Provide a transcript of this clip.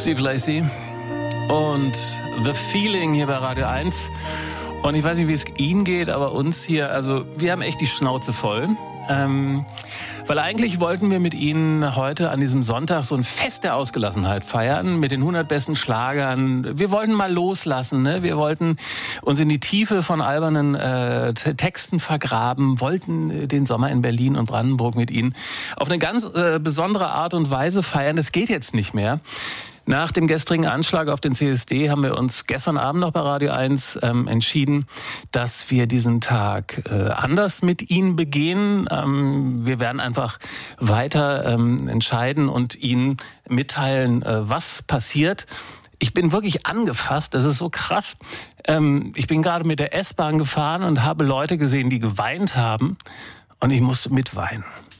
Steve Lacy und The Feeling hier bei Radio 1. Und ich weiß nicht, wie es Ihnen geht, aber uns hier, also wir haben echt die Schnauze voll. Weil eigentlich wollten wir mit Ihnen heute an diesem Sonntag so ein Fest der Ausgelassenheit feiern mit den 100 besten Schlagern. Wir wollten mal loslassen, ne? Wir wollten uns in die Tiefe von albernen Texten vergraben, wollten den Sommer in Berlin und Brandenburg mit Ihnen auf eine ganz besondere Art und Weise feiern. Das geht jetzt nicht mehr. Nach dem gestrigen Anschlag auf den CSD haben wir uns gestern Abend noch bei Radio 1 entschieden, dass wir diesen Tag anders mit Ihnen begehen. Wir werden einfach weiter entscheiden und Ihnen mitteilen, was passiert. Ich bin wirklich angefasst, das ist so krass. Ich bin gerade mit der S-Bahn gefahren und habe Leute gesehen, die geweint haben und ich musste mitweinen.